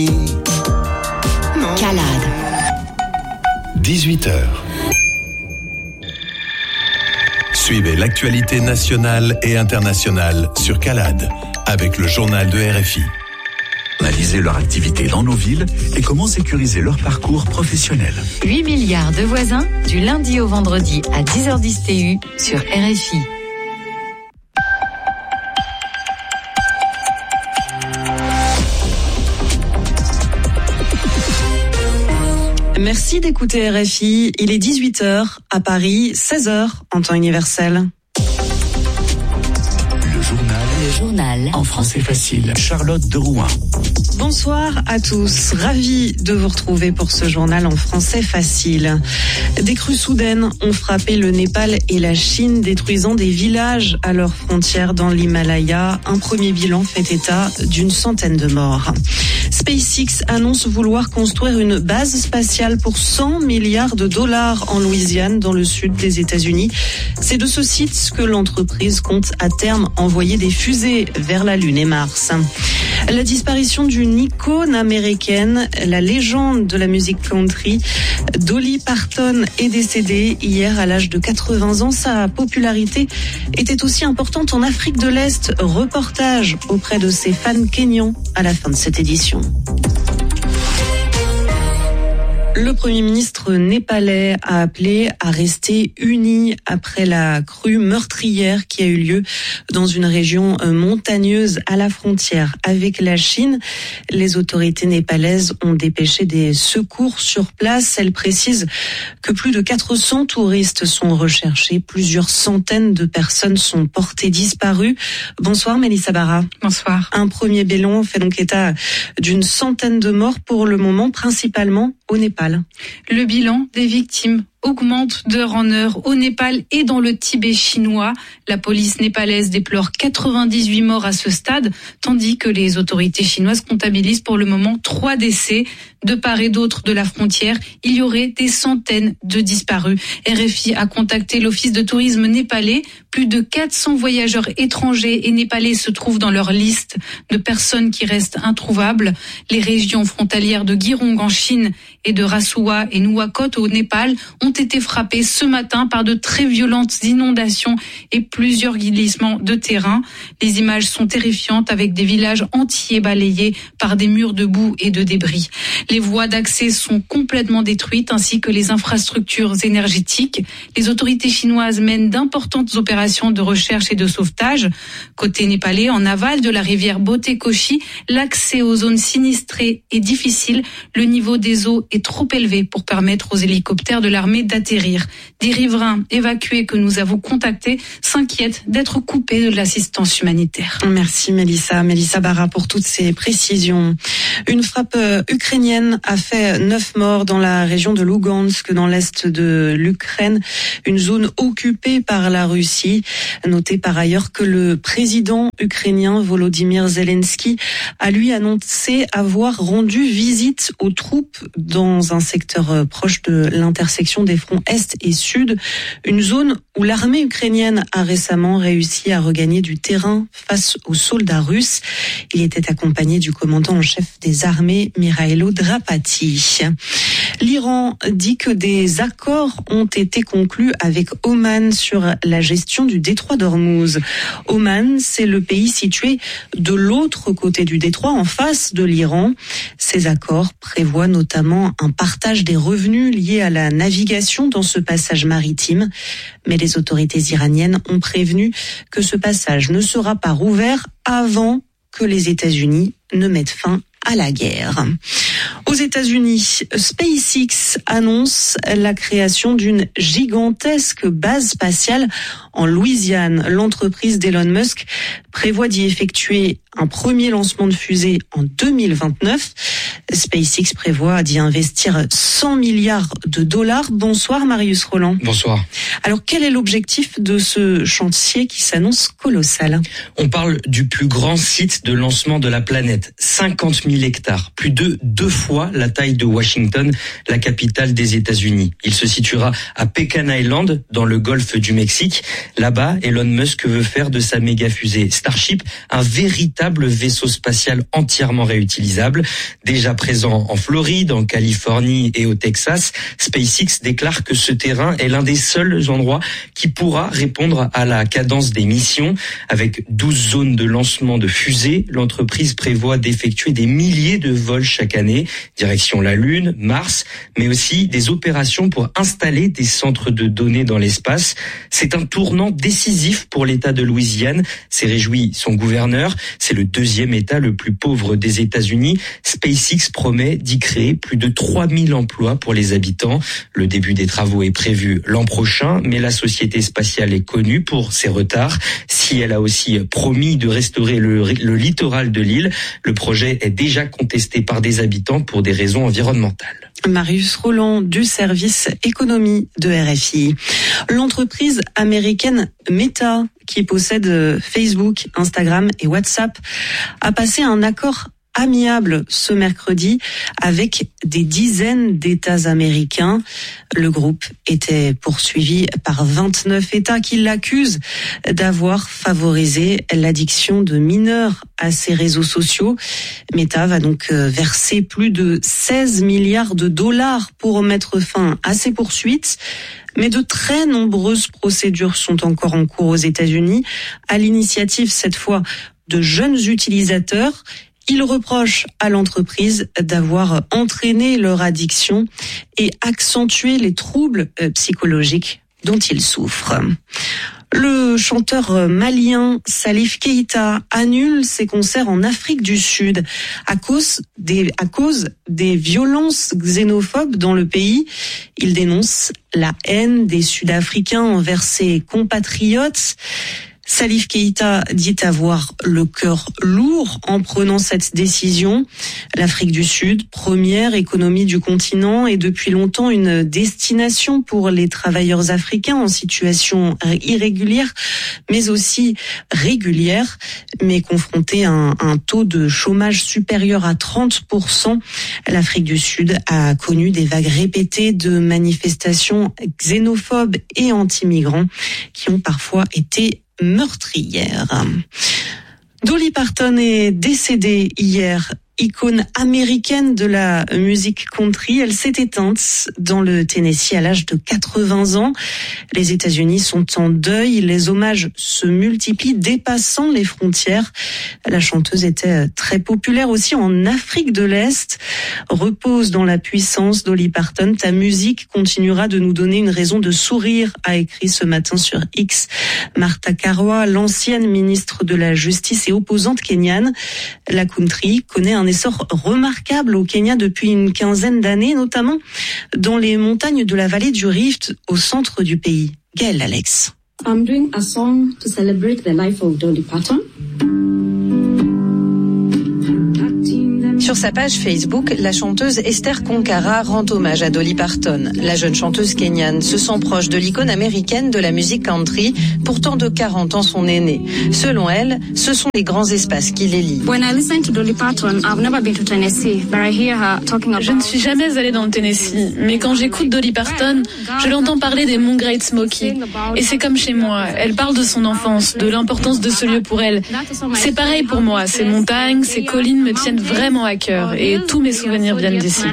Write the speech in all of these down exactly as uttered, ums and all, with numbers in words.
Calade. dix-huit heures. Suivez l'actualité nationale et internationale sur Calade avec le journal de R F I. Analyser leur activité dans nos villes et comment sécuriser leur parcours professionnel. huit milliards de voisins du lundi au vendredi à dix heures dix T U sur R F I. Merci d'écouter R F I. Il est dix-huit heures à Paris, seize heures en temps universel. Le journal. Le journal. En français facile. Charlotte de Rouen. Bonsoir à tous, ravi de vous retrouver pour ce journal en français facile. Des crues soudaines ont frappé le Népal et la Chine, détruisant des villages à leurs frontières dans l'Himalaya. Un premier bilan fait état d'une centaine de morts. SpaceX annonce vouloir construire une base spatiale pour cent milliards de dollars en Louisiane, dans le sud des États-Unis. C'est de ce site que l'entreprise compte à terme envoyer des fusées vers la Lune et Mars. La disparition d'une icône américaine, la légende de la musique country, Dolly Parton, est décédée hier à l'âge de quatre-vingts ans. Sa popularité était aussi importante en Afrique de l'Est. Reportage auprès de ses fans kenyans à la fin de cette édition. Le Premier ministre népalais a appelé à rester unis après la crue meurtrière qui a eu lieu dans une région montagneuse à la frontière avec la Chine. Les autorités népalaises ont dépêché des secours sur place. Elles précisent que plus de quatre cents touristes sont recherchés. Plusieurs centaines de personnes sont portées disparues. Bonsoir Mélissa Barra. Bonsoir. Un premier bilan fait donc état d'une centaine de morts pour le moment, principalement au Népal. Le bilan des victimes augmente d'heure en heure au Népal et dans le Tibet chinois. La police népalaise déplore quatre-vingt-dix-huit morts à ce stade, tandis que les autorités chinoises comptabilisent pour le moment trois décès. De part et d'autre de la frontière, il y aurait des centaines de disparus. R F I a contacté l'office de tourisme népalais. Plus de quatre cents voyageurs étrangers et népalais se trouvent dans leur liste de personnes qui restent introuvables. Les régions frontalières de Girong en Chine et de Rasuwa et Nuwakot au Népal ont été frappées ce matin par de très violentes inondations et plusieurs glissements de terrain. Les images sont terrifiantes avec des villages entiers balayés par des murs de boue et de débris. Les voies d'accès sont complètement détruites ainsi que les infrastructures énergétiques. Les autorités chinoises mènent d'importantes opérations de recherche et de sauvetage. Côté népalais, en aval de la rivière Botekoshi, l'accès aux zones sinistrées est difficile. Le niveau des eaux est trop élevé pour permettre aux hélicoptères de l'armée d'atterrir. Des riverains évacués que nous avons contactés s'inquiètent d'être coupés de l'assistance humanitaire. Merci Mélissa. Mélissa Barra pour toutes ces précisions. Une frappe ukrainienne a fait neuf morts dans la région de Lugansk, dans l'est de l'Ukraine, une zone occupée par la Russie. Notez par ailleurs que le président ukrainien Volodymyr Zelensky a lui annoncé avoir rendu visite aux troupes dans un secteur proche de l'intersection des fronts Est et Sud, une zone où l'armée ukrainienne a récemment réussi à regagner du terrain face aux soldats russes. Il était accompagné du commandant en chef des armées, Mikhailo Drapati. L'Iran dit que des accords ont été conclus avec Oman sur la gestion du détroit d'Ormuz. Oman, c'est le pays situé de l'autre côté du détroit, en face de l'Iran. Ces accords prévoient notamment un partage des revenus liés à la navigation dans ce passage maritime. Mais les autorités iraniennes ont prévenu que ce passage ne sera pas rouvert avant que les États-Unis ne mettent fin à la guerre. Aux États-Unis, SpaceX annonce la création d'une gigantesque base spatiale en Louisiane. L'entreprise d'Elon Musk prévoit d'y effectuer un premier lancement de fusée en deux mille vingt-neuf. SpaceX prévoit d'y investir cent milliards de dollars. Bonsoir Marius Roland. Bonsoir. Alors quel est l'objectif de ce chantier qui s'annonce colossal ? On parle du plus grand site de lancement de la planète, cinquante mille hectares, plus de deux fois la taille de Washington, la capitale des États-Unis. Il se situera à Pecan Island, dans le golfe du Mexique. Là-bas, Elon Musk veut faire de sa méga fusée Starship un véritable vaisseau spatial entièrement réutilisable. Déjà présent en Floride, en Californie et au Texas, SpaceX déclare que ce terrain est l'un des seuls endroits qui pourra répondre à la cadence des missions. Avec douze zones de lancement de fusées, l'entreprise prévoit d'effectuer des milliers de vols chaque année, direction la Lune, Mars, mais aussi des opérations pour installer des centres de données dans l'espace. C'est un tournant décisif pour l'État de Louisiane, s'est réjoui son gouverneur. C'est le deuxième État le plus pauvre des États-Unis. SpaceX promet d'y créer plus de trois mille emplois pour les habitants. Le début des travaux est prévu l'an prochain, mais la société spatiale est connue pour ses retards. Si elle a aussi promis de restaurer le, le littoral de l'île, le projet est déjà contesté par des habitants pour des raisons environnementales. Marius Roland du service économie de R F I. L'entreprise américaine Meta, qui possède Facebook, Instagram et WhatsApp, a passé un accord amiable ce mercredi avec des dizaines d'États américains. Le groupe était poursuivi par vingt-neuf États qui l'accusent d'avoir favorisé l'addiction de mineurs à ces réseaux sociaux. Meta va donc verser plus de seize milliards de dollars pour mettre fin à ces poursuites. Mais de très nombreuses procédures sont encore en cours aux États-Unis, à l'initiative cette fois de jeunes utilisateurs. Ils reprochent à l'entreprise d'avoir entraîné leur addiction et accentué les troubles psychologiques dont ils souffrent. Le chanteur malien Salif Keita annule ses concerts en Afrique du Sud à cause des, à cause des violences xénophobes dans le pays. Il dénonce la haine des Sud-Africains envers ses compatriotes. Salif Keita dit avoir le cœur lourd en prenant cette décision. L'Afrique du Sud, première économie du continent, est depuis longtemps une destination pour les travailleurs africains en situation irrégulière, mais aussi régulière, mais confrontée à un, un taux de chômage supérieur à trente pour cent. L'Afrique du Sud a connu des vagues répétées de manifestations xénophobes et anti-migrants qui ont parfois été meurtrière. Dolly Parton est décédée hier. Icône américaine de la musique country, elle s'est éteinte dans le Tennessee à l'âge de quatre-vingts ans. Les États-Unis sont en deuil, les hommages se multiplient, dépassant les frontières. La chanteuse était très populaire aussi en Afrique de l'Est. Repose dans la puissance, Dolly Parton. Ta musique continuera de nous donner une raison de sourire, a écrit ce matin sur X Martha Karua, l'ancienne ministre de la Justice et opposante kenyane. La country connaît un essor remarquable au Kenya depuis une quinzaine d'années, notamment dans les montagnes de la vallée du Rift au centre du pays. Gaël Alex. I'm doing a song to celebrate the life of Dolly Parton. Sur sa page Facebook, la chanteuse Esther Konkara rend hommage à Dolly Parton. La jeune chanteuse kenyane se sent proche de l'icône américaine de la musique country, pourtant de quarante ans son aînée. Selon elle, ce sont les grands espaces qui les lient. Je ne suis jamais allée dans le Tennessee, mais quand j'écoute Dolly Parton, je l'entends parler des monts Great Smoky. Et c'est comme chez moi, elle parle de son enfance, de l'importance de ce lieu pour elle. C'est pareil pour moi, ces montagnes, ces collines me tiennent vraiment à cœur et tous mes souvenirs viennent d'ici.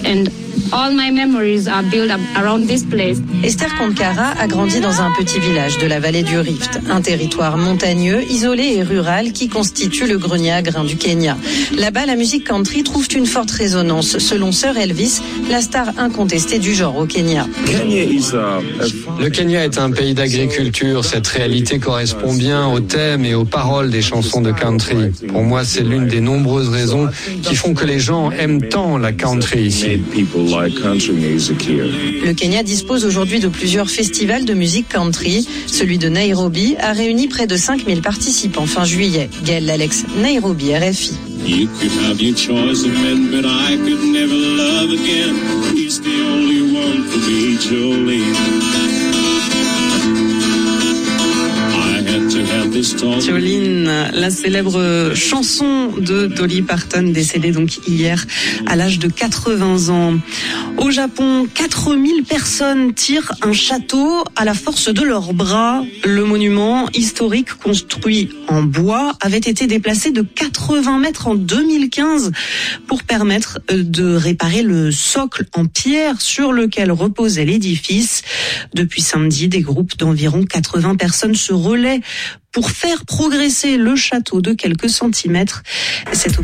Esther Konkara a grandi dans un petit village de la vallée du Rift, un territoire montagneux, isolé et rural qui constitue le grenier à grains du Kenya. Là-bas, la musique country trouve une forte résonance, selon Sir Elvis, la star incontestée du genre au Kenya. Le Kenya est un pays d'agriculture. Cette réalité correspond bien aux thèmes et aux paroles des chansons de country. Pour moi, c'est l'une des nombreuses raisons qui font que les gens aiment tant la country ici. Le Kenya dispose aujourd'hui de plusieurs festivals de musique country. Celui de Nairobi a réuni près de cinq mille participants fin juillet. Gaël Alex, Nairobi, R F I. You could have your choice of men, but I could never love again. He's the only one for me, Jolene. Jolene, la célèbre chanson de Dolly Parton, décédée donc hier à l'âge de quatre-vingts ans. Au Japon, quatre mille personnes tirent un château à la force de leurs bras. Le monument historique construit en bois avait été déplacé de quatre-vingts mètres en deux mille quinze pour permettre de réparer le socle en pierre sur lequel reposait l'édifice. Depuis samedi, des groupes d'environ quatre-vingts personnes se relaient pour faire progresser le château de quelques centimètres. Cette